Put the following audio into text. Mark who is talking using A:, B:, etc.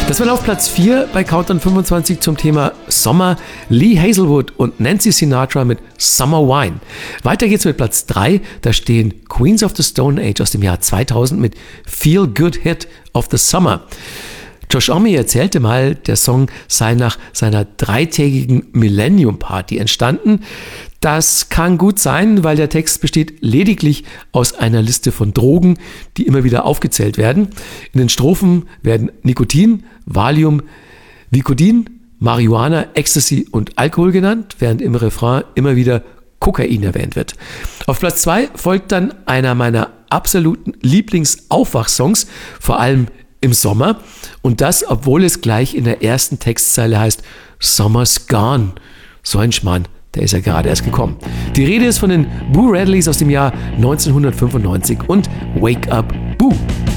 A: Das war auf Platz 4 bei Countdown 25 zum Thema Sommer. Lee Hazelwood und Nancy Sinatra mit Summer Wine. Weiter geht's mit Platz 3. Da stehen Queens of the Stone Age aus dem Jahr 2000 mit Feel Good Hit of the Summer. Josh Homme erzählte mal, der Song sei nach seiner 3-tägigen Millennium Party entstanden. Das kann gut sein, weil der Text besteht lediglich aus einer Liste von Drogen, die immer wieder aufgezählt werden. In den Strophen werden Nikotin, Valium, Vicodin, Marihuana, Ecstasy und Alkohol genannt, während im Refrain immer wieder Kokain erwähnt wird. Auf Platz 2 folgt dann einer meiner absoluten Lieblingsaufwachsongs, vor allem im Sommer. Und das, obwohl es gleich in der ersten Textzeile heißt Summer's Gone. So ein Schmarrn, der ist ja gerade erst gekommen. Die Rede ist von den Boo Radleys aus dem Jahr 1995 und Wake Up Boo.